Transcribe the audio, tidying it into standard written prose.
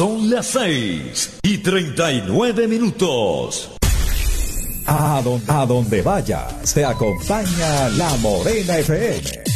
Son las 6:39. A donde vaya, se acompaña La Morena FM.